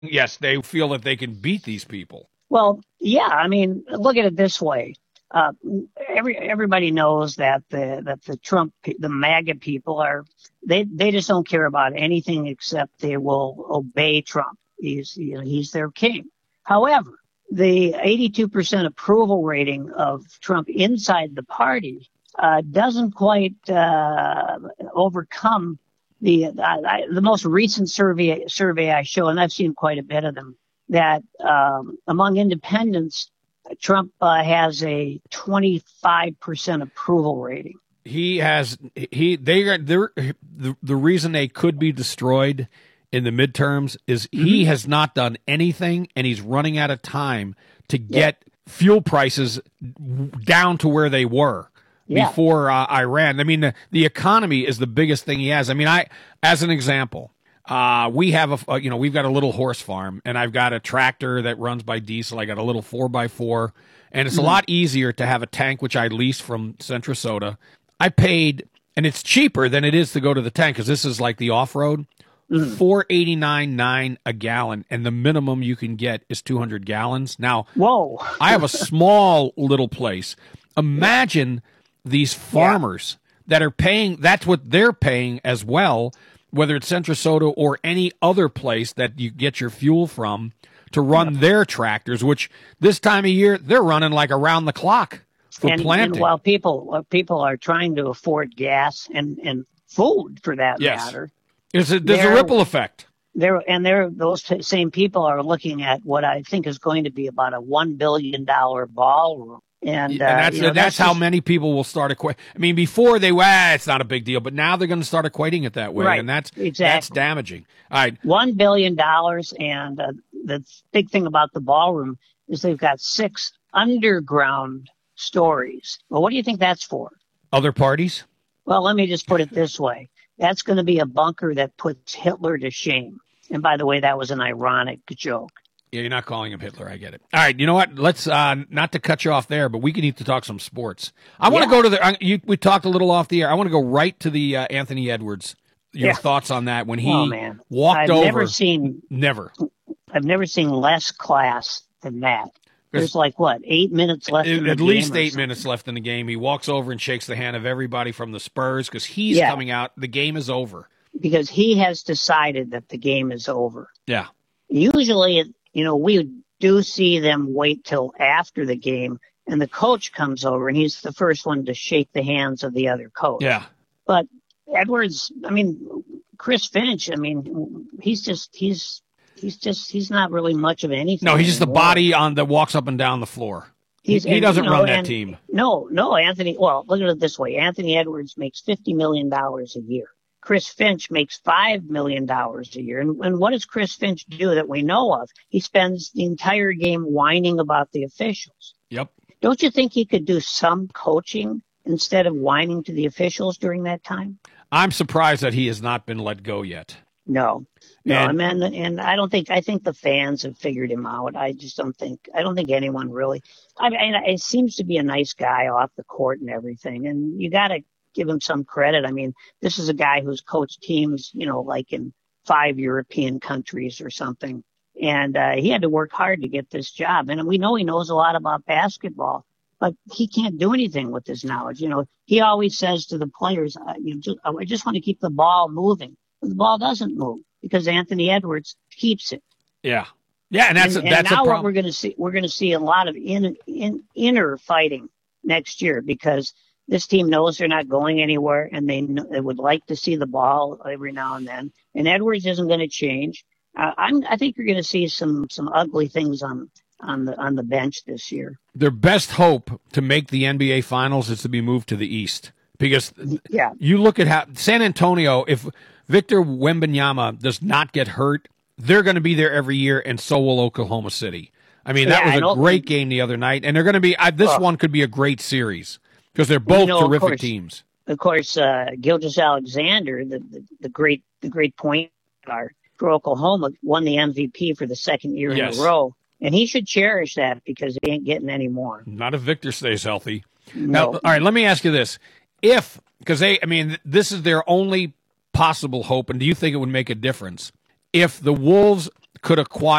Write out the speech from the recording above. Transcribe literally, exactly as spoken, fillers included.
Yes, they feel that they can beat these people. Well, yeah, I mean, look at it this way. Uh, every everybody knows that the that the Trump the MAGA people are they they just don't care about anything except they will obey Trump. He's you know, he's their king. However, the eighty-two percent approval rating of Trump inside the party uh, doesn't quite uh, overcome the I, the most recent survey survey I show, and I've seen quite a bit of them, that um, among independents, Trump uh, has a twenty-five percent approval rating. He has he they are the the reason they could be destroyed in the midterms is mm-hmm. he has not done anything, and he's running out of time to get yeah. fuel prices down to where they were yeah. before uh, Iran. I mean, the, the economy is the biggest thing he has. I mean, I as an example. Uh, we have a, you know, we've got a little horse farm, and I've got a tractor that runs by diesel. I got a little four by four, and it's mm-hmm. a lot easier to have a tank, which I lease from Centrasota. I paid, and it's cheaper than it is to go to the tank, because this is like the off-road, mm-hmm. four eighty nine nine a gallon, and the minimum you can get is two hundred gallons. Now, whoa, I have a small little place. Imagine these farmers yeah. that are paying, that's what they're paying as well, whether it's Centrasota or any other place that you get your fuel from, to run their tractors, which this time of year, they're running like around the clock for and, planting. And while people while people are trying to afford gas and, and food, for that yes. matter. There's a, there's a ripple effect. There And they're, those same people are looking at what I think is going to be about a one billion dollars ballroom. And, and uh, that's you know, that's, that's how just, many people will start equating. I mean, before they were, ah, it's not a big deal, but now they're going to start equating it that way, right, and that's exactly. that's damaging. All right, one billion dollars, and uh, the big thing about the ballroom is they've got six underground stories. Well, what do you think that's for? Other parties? Well, let me just put it this way: that's going to be a bunker that puts Hitler to shame. And by the way, that was an ironic joke. Yeah, you're not calling him Hitler. I get it. All right, you know what? Let's uh, not to cut you off there, but we can need to talk some sports. I want to yeah. go to the. Uh, you, we talked a little off the air. I want to go right to the uh, Anthony Edwards. Your yeah. thoughts on that when he oh, man. walked I've over? Never seen. Never. I've never seen less class than that. There's like what eight minutes left. At, in the at game least eight something. minutes left in the game. He walks over and shakes the hand of everybody from the Spurs because he's yeah. coming out. The game is over because he has decided that the game is over. Yeah. Usually, you know, we do see them wait till after the game, and the coach comes over, and he's the first one to shake the hands of the other coach. Yeah. But Edwards, I mean, Chris Finch, I mean, he's just he's he's just he's not really much of anything. No, he's just anymore. the body on that walks up and down the floor. He's, he, he doesn't you know, run that and, team. No, no, Anthony. Well, look at it this way: Anthony Edwards makes fifty million dollars a year. Chris Finch makes five million dollars a year. And, and what does Chris Finch do that we know of? He spends the entire game whining about the officials. Yep. Don't you think he could do some coaching instead of whining to the officials during that time? I'm surprised that he has not been let go yet. No. No, and, I mean, and I don't think, I think the fans have figured him out. I just don't think, I don't think anyone really, I mean, it seems to be a nice guy off the court and everything. And you got to give him some credit. I mean, this is a guy who's coached teams, you know, like in five European countries or something. And uh, he had to work hard to get this job. And we know he knows a lot about basketball, but he can't do anything with his knowledge. You know, he always says to the players, uh, you know, just, I just want to keep the ball moving. But the ball doesn't move because Anthony Edwards keeps it. Yeah. Yeah. And that's, and, a, that's and now a problem. What we're going to see, we're going to see a lot of in, in, inner fighting next year because this team knows they're not going anywhere, and they they would like to see the ball every now and then. And Edwards isn't going to change. Uh, I'm, I think you're going to see some some ugly things on on the on the bench this year. Their best hope to make the N B A Finals is to be moved to the East because yeah. you look at how San Antonio. If Victor Wembanyama does not get hurt, they're going to be there every year, and so will Oklahoma City. I mean, that yeah, was a great game the other night, and they're going to be. I, this oh. one could be a great series. Because they're both you know, terrific of course, teams. Of course, uh, Gilgeous-Alexander, the, the the great the great point guard for Oklahoma, won the M V P for the second year yes. in a row, and he should cherish that because he ain't getting any more. Not if Victor stays healthy. No. Now, all right, let me ask you this: if because they, I mean, this is their only possible hope, and do you think it would make a difference if the Wolves could acquire